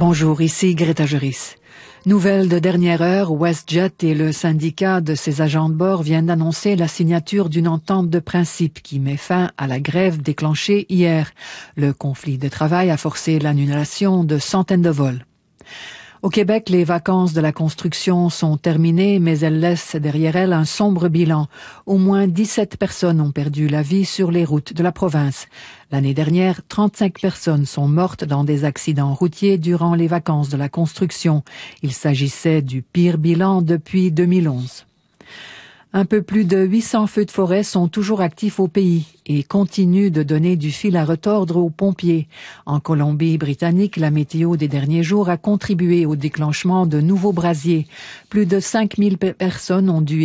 Bonjour, ici Greta Juris. Nouvelle de dernière heure, WestJet et le syndicat de ses agents de bord viennent d'annoncer la signature d'une entente de principe qui met fin à la grève déclenchée hier. Le conflit de travail a forcé l'annulation de centaines de vols. Au Québec, les vacances de la construction sont terminées, mais elles laissent derrière elles un sombre bilan. Au moins 17 personnes ont perdu la vie sur les routes de la province. L'année dernière, 35 personnes sont mortes dans des accidents routiers durant les vacances de la construction. Il s'agissait du pire bilan depuis 2011. Un peu plus de 800 feux de forêt sont toujours actifs au pays et continuent de donner du fil à retordre aux pompiers. En Colombie-Britannique, la météo des derniers jours a contribué au déclenchement de nouveaux brasiers. Plus de 5000 personnes ont dû